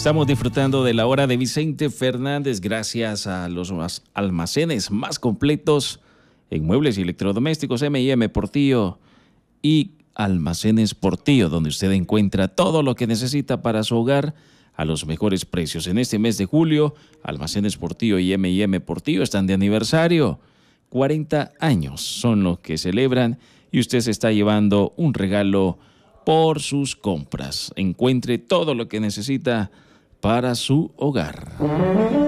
Estamos disfrutando de la hora de Vicente Fernández gracias a los almacenes más completos en muebles y electrodomésticos M&M Portillo y Almacenes Portillo, donde usted encuentra todo lo que necesita para su hogar a los mejores precios. En este mes de julio, Almacenes Portillo y M&M Portillo están de aniversario. 40 años son los que celebran y usted se está llevando un regalo por sus compras. Encuentre todo lo que necesita para su hogar.